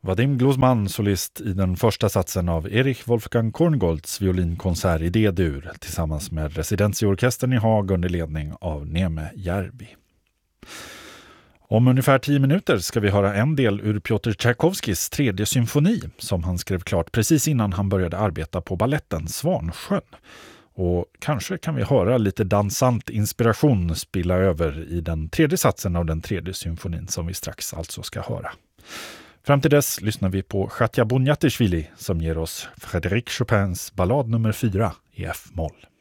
Vadim Gluzman, solist i den första satsen av Erich Wolfgang Korngolds violinkonsert i D-dur tillsammans med residensieorkestern i Haag under ledning av Neme Järvi. Om ungefär 10 minuter ska vi höra en del ur Piotr Tchaikovskys tredje symfoni som han skrev klart precis innan han började arbeta på balletten Svansjön. Och kanske kan vi höra lite dansant inspiration spilla över i den tredje satsen av den tredje symfonin som vi strax alltså ska höra. Fram till dess lyssnar vi på Katja Boniatishvili som ger oss Frédéric Chopins ballad nummer 4 i F-moll.